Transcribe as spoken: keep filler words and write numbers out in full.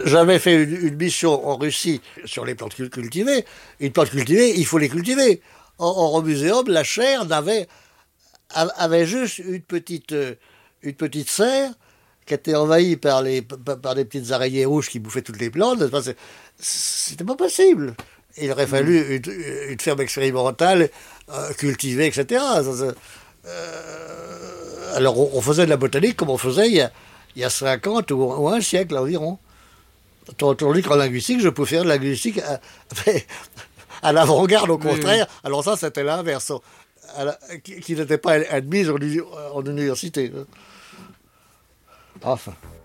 J'avais fait une, une mission en Russie sur les plantes cultivées. Une plante cultivée, il faut les cultiver. Or, or, au muséum, la chair n'avait, avait juste une petite, une petite serre qui était envahie par, les, par des petites araignées rouges qui bouffaient toutes les plantes. C'était pas possible. Il aurait fallu une, une ferme expérimentale, euh, cultivée, et cetera. Ça, ça, euh, alors, on, on faisait de la botanique comme on faisait il y a, il y a cinquante ou, ou un siècle environ. Tandis qu'en linguistique, je peux faire de la linguistique à, à l'avant-garde, au contraire. Oui, oui. Alors ça, c'était l'inverse, qui, qui n'était pas admise en, en université. Enfin.